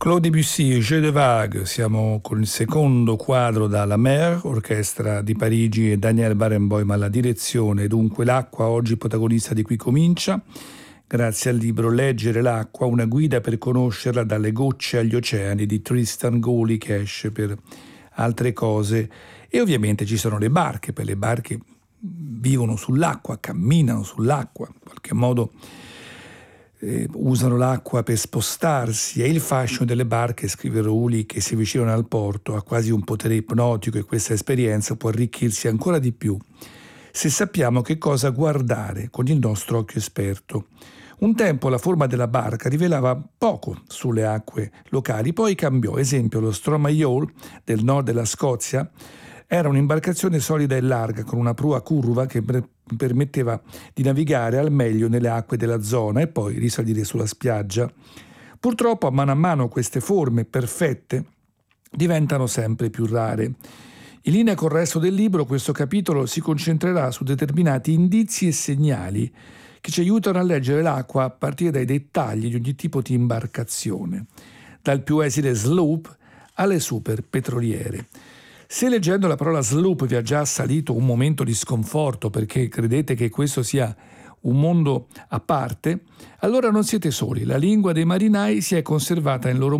Claude Debussy, Jeux de Vague, siamo con il secondo quadro da La Mer, orchestra di Parigi, e Daniel Barenboim alla direzione. Dunque l'acqua, oggi protagonista di Qui comincia, grazie al libro Leggere l'acqua, una guida per conoscerla dalle gocce agli oceani di Tristan Goli, che esce per Altre cose. E ovviamente ci sono le barche, per le barche vivono sull'acqua, camminano sull'acqua, in qualche modo usano l'acqua per spostarsi. È il fascino delle barche, scrive Rowley, che si avvicinano al porto, ha quasi un potere ipnotico, e questa esperienza può arricchirsi ancora di più se sappiamo che cosa guardare con il nostro occhio esperto. Un tempo la forma della barca rivelava poco sulle acque locali, poi cambiò. Esempio, lo Stromae del nord della Scozia era un'imbarcazione solida e larga con una prua curva che permetteva di navigare al meglio nelle acque della zona e poi risalire sulla spiaggia. Purtroppo a mano queste forme perfette diventano sempre più rare. In linea col resto del libro, questo capitolo si concentrerà su determinati indizi e segnali che ci aiutano a leggere l'acqua a partire dai dettagli di ogni tipo di imbarcazione, dal più esile sloop alle super petroliere. Se leggendo la parola sloop vi ha già assalito un momento di sconforto perché credete che questo sia un mondo a parte, allora non siete soli. La lingua dei marinai si è conservata in loro